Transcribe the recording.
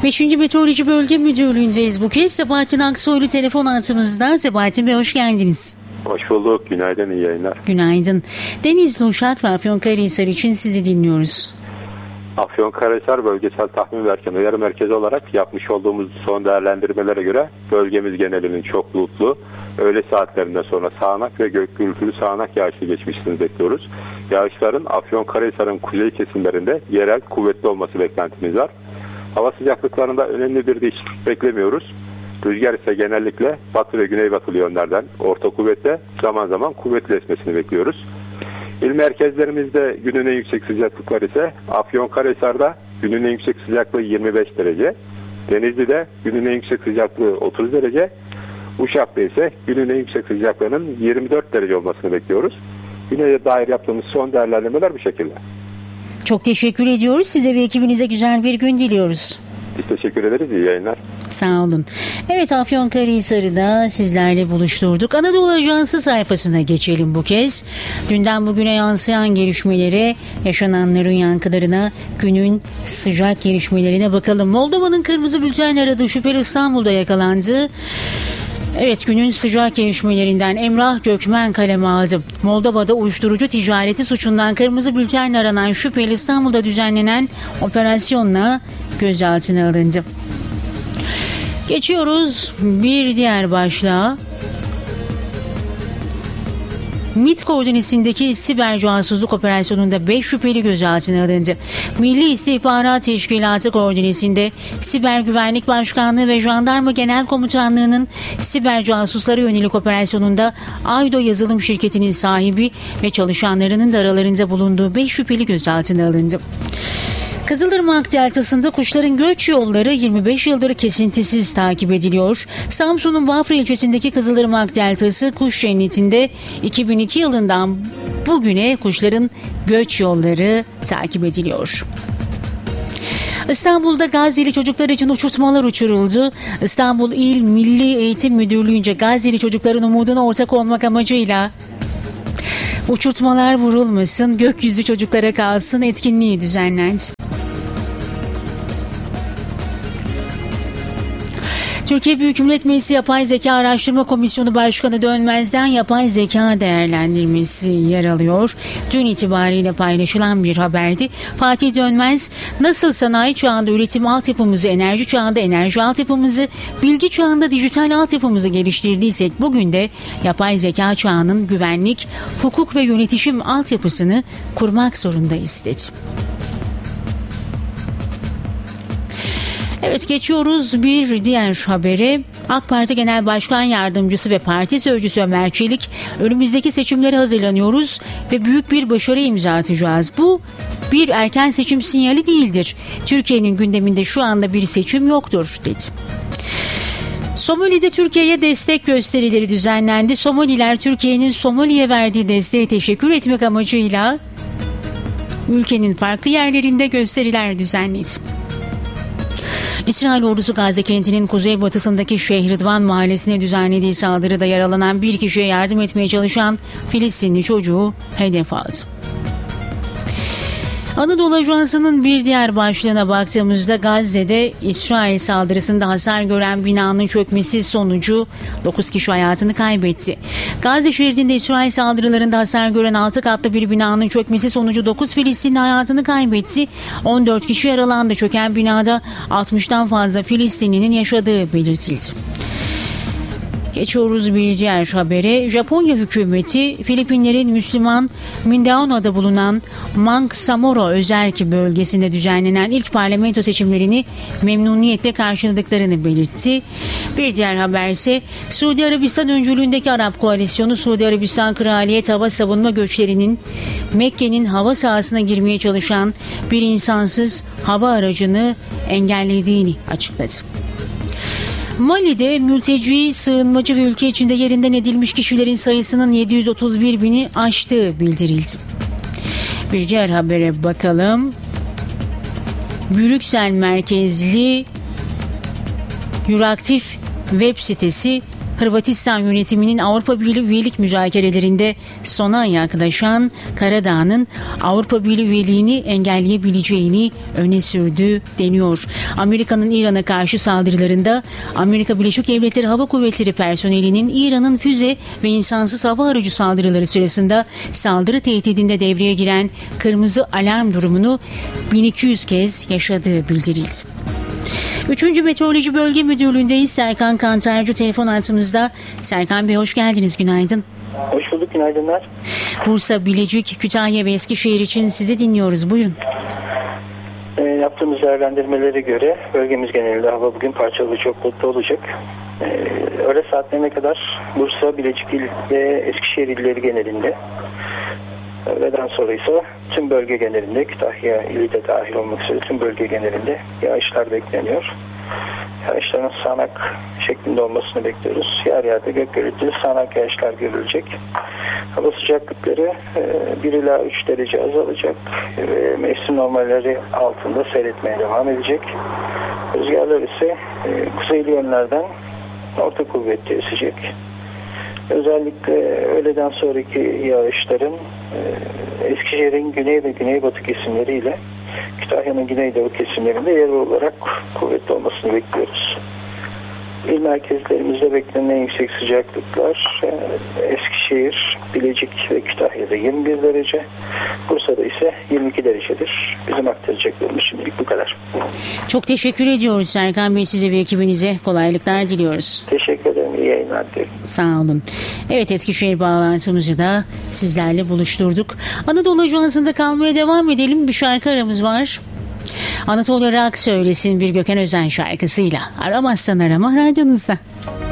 5. Meteoroloji Bölge Müdürlüğü'ndeyiz bu kez. Sebahattin Aksoylu telefon hattımızda. Sebahattin Bey, hoş geldiniz. Hoş bulduk. Günaydın, iyi yayınlar. Günaydın. Denizli, Uşak ve Afyonkarahisar için sizi dinliyoruz. Afyonkarahisar Bölgesel Tahmin ve Erken Uyarı Merkezi olarak yapmış olduğumuz son değerlendirmelere göre bölgemiz genelinin çok bulutlu, öğle saatlerinden sonra sağanak ve gök gürültülü sağanak yağışlı geçmesini bekliyoruz. Yağışların Afyonkarahisar'ın kuzey kesimlerinde yerel kuvvetli olması beklentimiz var. Hava sıcaklıklarında önemli bir değişiklik beklemiyoruz. Rüzgar ise genellikle batı ve güneybatılı yönlerden orta kuvvetle, zaman zaman kuvvetli esmesini bekliyoruz. İl merkezlerimizde günün en yüksek sıcaklıkları ise Afyonkarahisar'da günün en yüksek sıcaklığı 25 derece, Denizli'de günün en yüksek sıcaklığı 30 derece, Uşak'ta ise günün en yüksek sıcaklığının 24 derece olmasını bekliyoruz. Güney'e dair yaptığımız son değerlendirmeler bu şekilde. Çok teşekkür ediyoruz. Size ve ekibinize güzel bir gün diliyoruz. Biz teşekkür ederiz. İyi yayınlar. Sağ olun. Evet, Afyonkarahisar'ı da sizlerle buluşturduk. Anadolu Ajansı sayfasına geçelim bu kez. Dünden bugüne yansıyan gelişmelere, yaşananların yankılarına, günün sıcak gelişmelerine bakalım. Moldova'nın kırmızı bülten aradığı şüpheli İstanbul'da yakalandı. Evet, günün sıcak gelişmelerinden Emrah Gökmen kaleme aldı. Moldova'da uyuşturucu ticareti suçundan kırmızı bülten aranan şüpheli İstanbul'da düzenlenen operasyonla gözaltına alındı. Geçiyoruz bir diğer başlığa. MİT koordinesindeki siber casusluk operasyonunda 5 şüpheli gözaltına alındı. Milli İstihbarat Teşkilatı koordinesinde Siber Güvenlik Başkanlığı ve Jandarma Genel Komutanlığı'nın siber casuslara yönelik operasyonunda Aydo Yazılım Şirketi'nin sahibi ve çalışanlarının da aralarında bulunduğu 5 şüpheli gözaltına alındı. Kızılırmak Deltası'nda kuşların göç yolları 25 yıldır kesintisiz takip ediliyor. Samsun'un Bafra ilçesindeki Kızılırmak Deltası kuş cennetinde 2002 yılından bugüne kuşların göç yolları takip ediliyor. İstanbul'da Gazze'li çocuklar için uçurtmalar uçuruldu. İstanbul İl Milli Eğitim Müdürlüğü'nce Gazze'li çocukların umuduna ortak olmak amacıyla uçurtmalar vurulmasın, gökyüzü çocuklara kalsın etkinliği düzenlendi. Türkiye Büyük Millet Meclisi Yapay Zeka Araştırma Komisyonu Başkanı Dönmez'den yapay zeka değerlendirmesi yer alıyor. Dün itibariyle paylaşılan bir haberdi. Fatih Dönmez, nasıl sanayi çağında üretim altyapımızı, enerji çağında enerji altyapımızı, bilgi çağında dijital altyapımızı geliştirdiysek bugün de yapay zeka çağının güvenlik, hukuk ve yönetişim altyapısını kurmak zorundayız dedi. Evet, geçiyoruz bir diğer habere. AK Parti Genel Başkan Yardımcısı ve Parti Sözcüsü Ömer Çelik, önümüzdeki seçimlere hazırlanıyoruz ve büyük bir başarı imza atacağız. Bu bir erken seçim sinyali değildir. Türkiye'nin gündeminde şu anda bir seçim yoktur dedi. Somali'de Türkiye'ye destek gösterileri düzenlendi. Somaliler Türkiye'nin Somali'ye verdiği desteğe teşekkür etmek amacıyla ülkenin farklı yerlerinde gösteriler düzenledi. İsrail ordusu Gazze kentinin kuzeybatısındaki Şeyh Rıdvan mahallesine düzenlediği saldırıda yaralanan bir kişiye yardım etmeye çalışan Filistinli çocuğu hedef aldı. Anadolu Ajansı'nın bir diğer başlığına baktığımızda Gazze'de İsrail saldırısında hasar gören binanın çökmesi sonucu 9 kişi hayatını kaybetti. Gazze şeridinde İsrail saldırılarında hasar gören 6 katlı bir binanın çökmesi sonucu 9 Filistinli hayatını kaybetti. 14 kişi yaralandı. Çöken binada 60'tan fazla Filistinlinin yaşadığı belirtildi. Geçiyoruz bir diğer habere. Japonya hükümeti Filipinlerin Müslüman Mindanao bulunan Mang Samoro özerk bölgesinde düzenlenen ilk parlamento seçimlerini memnuniyetle karşıladıklarını belirtti. Bir diğer haber ise Suudi Arabistan öncülüğündeki Arap Koalisyonu Suudi Arabistan Kraliyet Hava Savunma Göçleri'nin Mekke'nin hava sahasına girmeye çalışan bir insansız hava aracını engellediğini açıkladı. Mali'de mülteci, sığınmacı ve ülke içinde yerinden edilmiş kişilerin sayısının 731 bini aştığı bildirildi. Bir diğer habere bakalım. Brüksel merkezli Euraktif web sitesi Hırvatistan yönetiminin Avrupa Birliği üyelik müzakerelerinde sona yaklaşan Karadağ'ın Avrupa Birliği üyeliğini engelleyebileceğini öne sürdü deniyor. Amerika'nın İran'a karşı saldırılarında Amerika Birleşik Devletleri Hava Kuvvetleri personelinin İran'ın füze ve insansız hava aracı saldırıları sırasında saldırı tehdidinde devreye giren kırmızı alarm durumunu 1200 kez yaşadığı bildirildi. 3. Meteoroloji Bölge Müdürlüğü'ndeyiz. Serkan Kantarcı telefon hattımızda. Serkan Bey hoş geldiniz. Günaydın. Hoş bulduk. Günaydınlar. Bursa, Bilecik, Kütahya ve Eskişehir için sizi dinliyoruz. Buyurun. Yaptığımız değerlendirmelere göre bölgemiz genelinde hava bugün parçalı çok bulutlu olacak. Öğle saatlerine kadar Bursa, Bilecik ve Eskişehir illeri genelinde. Öğleden sonra ise tüm bölge genelinde, Kütahya ili de dahil olmak üzere tüm bölge genelinde yağışlar bekleniyor. Yağışların sağanak şeklinde olmasını bekliyoruz. Yer yerde gök gürültülü sağanak yağışlar görülecek. Hava sıcaklıkları 1 ila 3 derece azalacak ve mevsim normalleri altında seyretmeye devam edecek. Rüzgarlar ise kuzeyli yönlerden orta kuvvetli esecek. Özellikle öğleden sonraki yağışların Eskişehir'in güney ve güneybatı kesimleriyle Kütahya'nın güneydoğu kesimlerinde yerel olarak kuvvetli olmasını bekliyoruz. İl merkezlerimizde beklenen yüksek sıcaklıklar Eskişehir, Bilecik ve Kütahya'da 21 derece, Bursa'da ise 22 derecedir. Bizim aktaracaklarımız şimdilik bu kadar. Çok teşekkür ediyoruz Serkan Bey, size ve ekibinize kolaylıklar diliyoruz. Teşekkür ederim. İyi yayınlar dilerim. Sağ olun. Evet, Eskişehir bağlantımızı da sizlerle buluşturduk. Anadolu Ajansı'nda kalmaya devam edelim. Bir şarkı aramız var. Anatolia Rock söylesin bir Gökhan Özen şarkısıyla. Aramazsan arama radyonuzda.